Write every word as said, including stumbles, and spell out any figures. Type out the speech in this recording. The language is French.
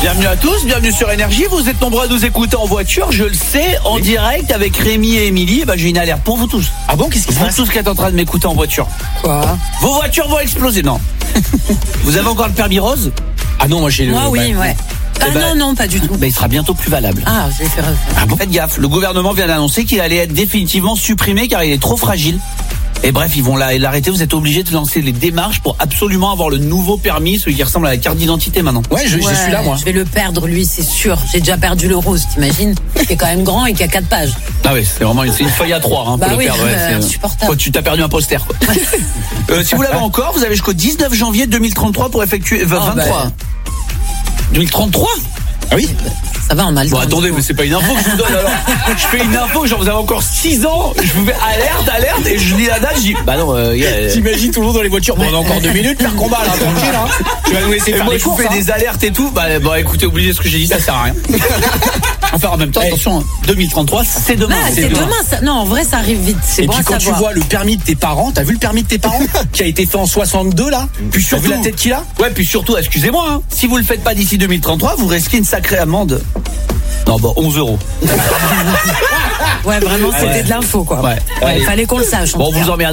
Bienvenue à tous, bienvenue sur Énergie. Vous êtes nombreux à nous écouter en voiture, je le sais, en oui. direct avec Rémi et Émilie. Eh ben, j'ai une alerte pour vous tous. Ah bon, qu'est-ce qui se passe? Vous tous qui êtes en train de m'écouter en voiture. Quoi? Vos voitures vont exploser, non? Vous avez encore le permis rose? Ah non, moi j'ai le... Moi oui, ouais. ouais. Ah eh ben, non, non, pas du tout. Ben, il sera bientôt plus valable. Ah, je vais faire... Ah bon? Faites gaffe, le gouvernement vient d'annoncer qu'il allait être définitivement supprimé car il est trop fragile. Et bref, ils vont l'arrêter, vous êtes obligés de lancer les démarches pour absolument avoir le nouveau permis, celui qui ressemble à la carte d'identité maintenant. Ouais, je, ouais, j'ai celui-là, moi. Je vais le perdre, lui, c'est sûr. J'ai déjà perdu le rose, t'imagines? Qui est quand même grand et qui a quatre pages. Ah oui, c'est vraiment une, une feuille à trois hein, bah pour oui, le perdre. Ouais, euh, insupportable. Quoi, tu t'as perdu un poster, quoi. euh, si vous l'avez encore, vous avez jusqu'au dix-neuf janvier deux mille trente-trois pour effectuer... Euh, vingt-trois. Oh, bah... deux mille trente-trois? Ah oui? Ça va, on a le Bon, temps. attendez, mais c'est pas une info que je vous donne alors. Je fais une info, genre vous avez encore six ans, je vous fais alerte, alerte, et je lis la date, je dis, bah non, euh, yeah, t'imagines tout le monde dans les voitures, bon, on a encore deux minutes, faire combat là, tranquille, hein. Tu vas nous laisser et faire moi, des je vous courses, fais hein. des alertes et tout, bah, bah écoutez, oubliez ce que j'ai dit, ça sert à rien. Enfin, en même temps, hey. Attention, deux mille trente-trois, c'est demain. Ah, c'est demain, demain ça, non, en vrai, ça arrive vite. Et bon puis quand savoir. tu vois le permis de tes parents, t'as vu le permis de tes parents qui a été fait en soixante-deux là? Puis surtout, t'as vu la tête qu'il a? Ouais, puis surtout, excusez-moi, hein, si vous le faites pas d'ici deux mille trente-trois, vous risquez une sacrée amende. Non, bon, onze euros. Ouais, vraiment, c'était ouais. de l'info, quoi. Ouais. Ouais, il fallait qu'on le sache. Bon, vous emmerdez.